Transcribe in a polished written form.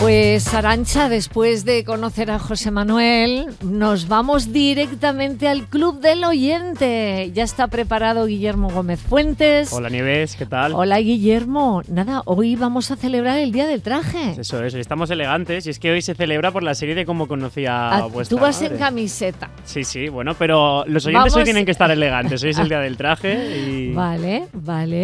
Pues Arantxa, después de conocer a José Manuel, nos vamos directamente al Club del Oyente. Ya está preparado Guillermo Gómez Fuentes. Hola Nieves, ¿qué tal? Hola Guillermo. Nada, hoy vamos a celebrar el Día del Traje. Eso es, estamos elegantes y es que hoy se celebra por la serie de Cómo conocí a vuestra Tú vas madre. en camiseta. Sí, bueno, pero los oyentes hoy tienen que estar elegantes. Hoy es el Día del Traje y... Vale.